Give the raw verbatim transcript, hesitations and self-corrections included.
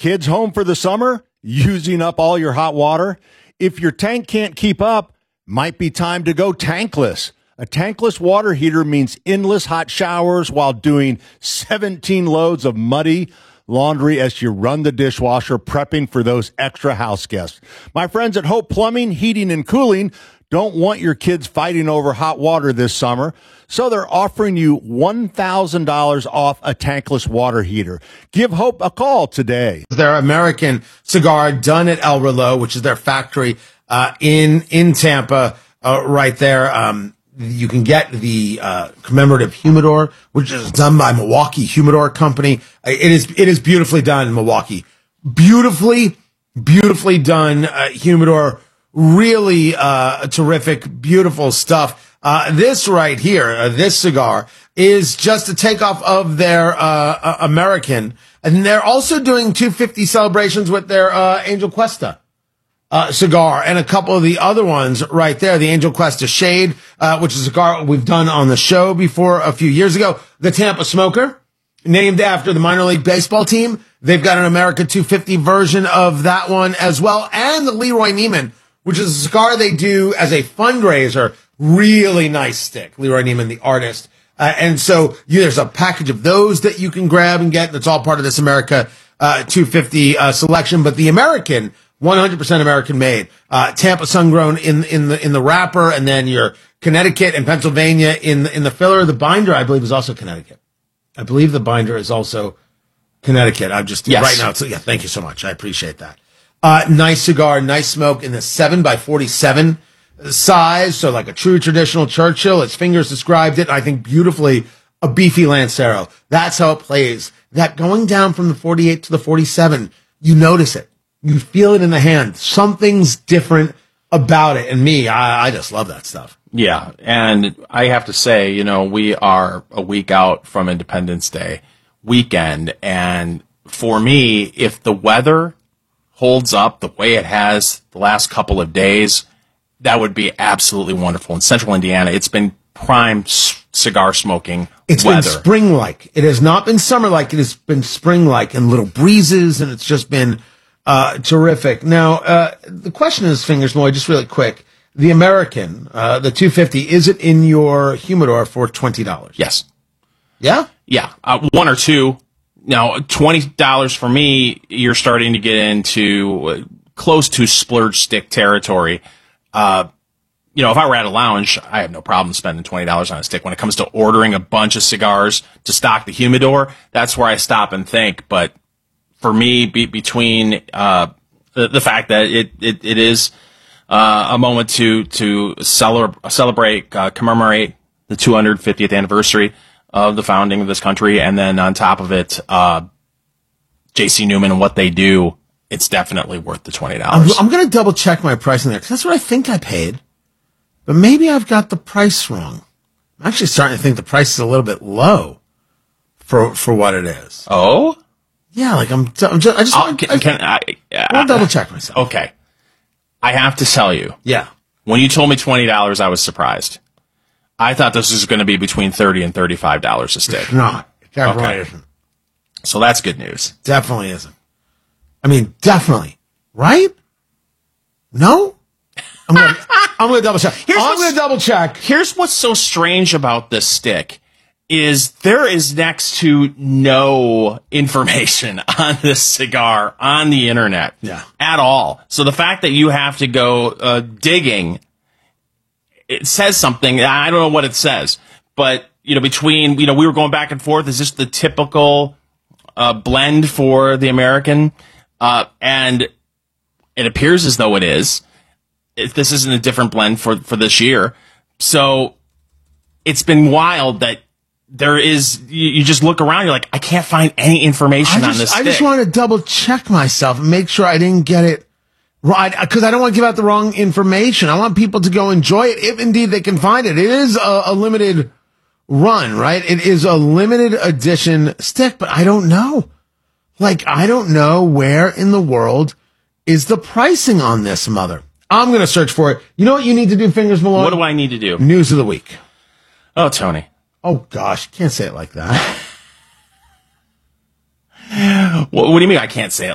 kids home for the summer? Using up all your hot water? If your tank can't keep up, might be time to go tankless. A tankless water heater means endless hot showers while doing seventeen loads of muddy laundry as you run the dishwasher, prepping for those extra house guests. My friends at Hope Plumbing, Heating, and Cooling don't want your kids fighting over hot water this summer, so they're offering you one thousand dollars off a tankless water heater. Give Hope a call today. Their American cigar done at El Reloj, which is their factory uh, in in Tampa, uh, right there. Um, you can get the uh, commemorative humidor, which is done by Milwaukee Humidor Company. It is it is beautifully done in Milwaukee. Beautifully, beautifully done uh, humidor. Really uh, terrific, beautiful stuff. Uh, this right here, uh, this cigar, is just a takeoff of their uh, uh, American. And they're also doing two fifty celebrations with their uh, Angel Cuesta uh, cigar and a couple of the other ones right there. The Angel Cuesta Shade, uh, which is a cigar we've done on the show before a few years ago. The Tampa Smoker, named after the minor league baseball team. They've got an America two fifty version of that one as well. And the Leroy Neiman, which is a cigar they do as a fundraiser. Really nice stick. Leroy Neiman, the artist. Uh, and so you, there's a package of those that you can grab and get. That's all part of this America uh, two fifty uh, selection. But the American, one hundred percent American made. Uh, Tampa Sun-Grown in, in the in the wrapper, and then your Connecticut and Pennsylvania in the, in the filler. The binder, I believe, is also Connecticut. I believe the binder is also Connecticut. I'm just, yes. right now, it's, yeah, thank you so much. I appreciate that. Uh, nice cigar, nice smoke in the seven by forty-seven size. So like a true traditional Churchill. Its fingers described it. I think beautifully, a beefy Lancero. That's how it plays. That going down from the forty-eight to the forty-seven, you notice it. You feel it in the hand. Something's different about it. And me, I, I just love that stuff. Yeah. And I have to say, you know, we are a week out from Independence Day weekend. And for me, if the weather holds up the way it has the last couple of days, that would be absolutely wonderful. In central Indiana, it's been prime c- cigar smoking It's weather. been spring-like. It has not been summer-like. It has been spring-like, and little breezes, and it's just been uh, terrific. Now, uh, the question is, Fingers Malloy, just really quick, the American, uh, the two fifty, is it in your humidor for twenty dollars? Yes. Yeah? Yeah. Uh, one or two. Now, twenty dollars for me, you're starting to get into uh, close to splurge stick territory. Uh, you know, if I were at a lounge, I have no problem spending twenty dollars on a stick. When it comes to ordering a bunch of cigars to stock the humidor, that's where I stop and think. But for me, be, between uh, the, the fact that it, it, it is uh, a moment to, to celebra- celebrate, uh, commemorate the two hundred fiftieth anniversary of the founding of this country, and then on top of it, uh, J C Newman and what they do, it's definitely worth the twenty dollars. I'm, I'm going to double check my pricing there, because that's what I think I paid. But maybe I've got the price wrong. I'm actually starting to think the price is a little bit low for for what it is. Oh? Yeah, like I'm, I'm just, I just I'll, want can, can I, uh, I'll double check myself. Okay. I have to tell you, Yeah. when you told me twenty dollars, I was surprised. I thought this was going to be between thirty dollars and thirty-five dollars a stick. No, it definitely Okay. isn't. So that's good news. Definitely isn't. I mean, definitely. Right? No? I'm gonna, I'm gonna double check. Here's I'm what's- gonna double check. Here's what's so strange about this stick is there is next to no information on this cigar on the internet Yeah. at all. So the fact that you have to go uh, digging, it says something. I don't know what it says, but you know, between, you know, we were going back and forth. Is this the typical uh, blend for the American? Uh, and it appears as though it is. If this isn't a different blend for, for this year. So it's been wild that there is, you, you just look around, you're like, I can't find any information I on just, this I stick. just want to double check myself and make sure I didn't get it right, because I don't want to give out the wrong information. I want people to go enjoy it, if indeed they can find it. It is a, a limited run, right? It is a limited edition stick, but I don't know. Like, I don't know where in the world is the pricing on this mother. I'm going to search for it. You know what you need to do, Fingers Malone? What do I need to do? News of the week. Oh, Tony. Oh, gosh. Can't say it like that. What, what do you mean I can't say it